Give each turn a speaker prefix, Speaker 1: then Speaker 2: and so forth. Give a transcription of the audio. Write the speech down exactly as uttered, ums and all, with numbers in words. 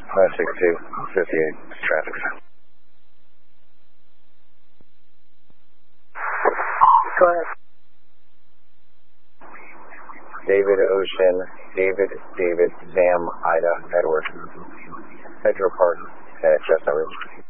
Speaker 1: five six two, fifty-eight, traffic.
Speaker 2: Go ahead.
Speaker 1: David Ocean, David, David, Sam, Ida, Edward. Pedro Park at Chestnut Ridge.